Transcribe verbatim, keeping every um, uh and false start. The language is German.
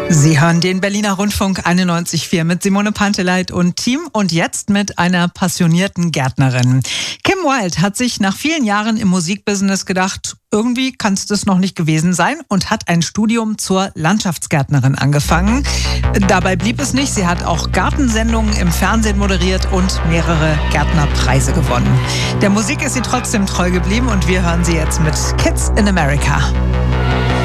Sie hören den Berliner Rundfunk einundneunzig Komma vier mit Simone Panteleit und Team und jetzt mit einer passionierten Gärtnerin. Kim Wilde hat sich nach vielen Jahren im Musikbusiness gedacht, irgendwie kann es das noch nicht gewesen sein und hat ein Studium zur Landschaftsgärtnerin angefangen. Dabei blieb es nicht, sie hat auch Gartensendungen im Fernsehen moderiert und mehrere Gärtnerpreise gewonnen. Der Musik ist sie trotzdem treu geblieben und wir hören sie jetzt mit Kids in America.